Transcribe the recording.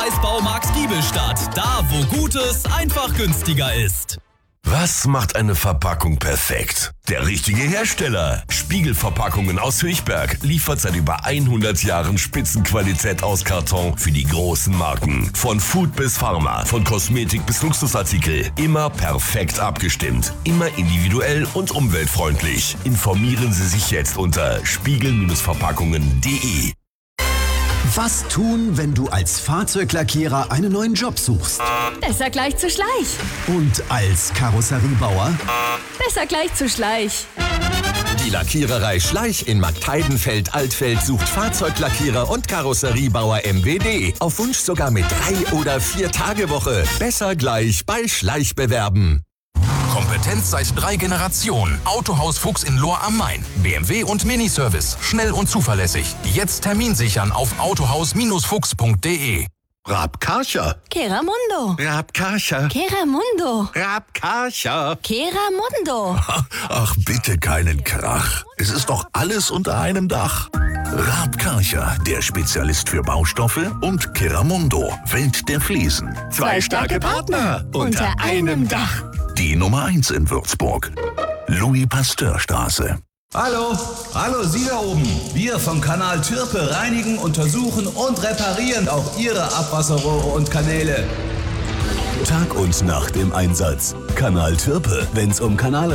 Vollpreis-Baumarkt Giebelstadt. Da, wo Gutes einfach günstiger ist. Was macht eine Verpackung perfekt? Der richtige Hersteller. Spiegelverpackungen aus Höchberg liefert seit über 100 Jahren Spitzenqualität aus Karton für die großen Marken. Von Food bis Pharma, von Kosmetik bis Luxusartikel. Immer perfekt abgestimmt. Immer individuell und umweltfreundlich. Informieren Sie sich jetzt unter spiegel-verpackungen.de. Was tun, wenn du als Fahrzeuglackierer einen neuen Job suchst? Besser gleich zu Schleich. Und als Karosseriebauer? Besser gleich zu Schleich. Die Lackiererei Schleich in Marktheidenfeld-Altfeld sucht Fahrzeuglackierer und Karosseriebauer MWD. Auf Wunsch sogar mit 3- oder 4-Tage-Woche. Besser gleich bei Schleich bewerben. Kompetenz seit 3 Generationen. Autohaus Fuchs in Lohr am Main. BMW und Miniservice. Schnell und zuverlässig. Jetzt Termin sichern auf autohaus-fuchs.de. Rabkarcher. Keramundo. Rabkarcher. Keramundo. Rabkarcher. Keramundo. Ach, bitte keinen Krach. Es ist doch alles unter einem Dach. Rabkarcher, der Spezialist für Baustoffe, und Keramundo, Welt der Fliesen. Zwei starke Partner unter einem Dach. Die Nummer 1 in Würzburg. Louis-Pasteur-Straße. Hallo, Sie da oben. Wir vom Kanal Türpe reinigen, untersuchen und reparieren auch Ihre Abwasserrohre und Kanäle. Tag und Nacht im Einsatz. Kanal Türpe, wenn's um Kanal